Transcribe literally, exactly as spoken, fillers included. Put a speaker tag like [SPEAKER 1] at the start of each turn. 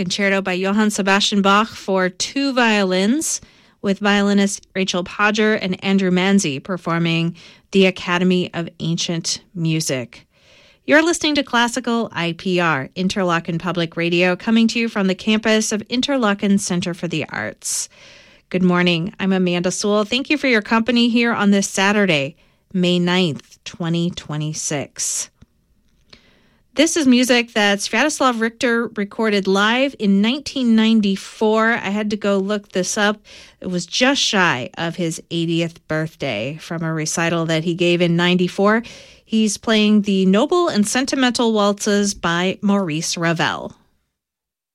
[SPEAKER 1] concerto by Johann Sebastian Bach for two violins, with violinist Rachel Podger and Andrew Manzi performing the Academy of Ancient Music. You're listening to Classical I P R, Interlochen Public Radio, coming to you from the campus of Interlochen Center for the Arts. Good morning. I'm Amanda Sewell. Thank you for your company here on this Saturday, May ninth, twenty twenty-six. This is music that Sviatoslav Richter recorded live in nineteen ninety-four. I had to go look this up. It was just shy of his eightieth birthday from a recital that he gave in ninety-four. He's playing the Noble and Sentimental Waltzes by Maurice Ravel.